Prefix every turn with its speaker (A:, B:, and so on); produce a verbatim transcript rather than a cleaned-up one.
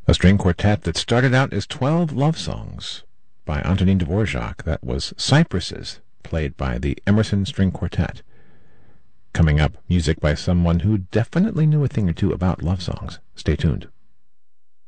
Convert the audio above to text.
A: A string quartet that started out as twelve love songs by Antonin Dvorak. That was Cypresses, played by the Emerson String Quartet. Coming up, music by someone who definitely knew a thing or two about love songs. Stay tuned.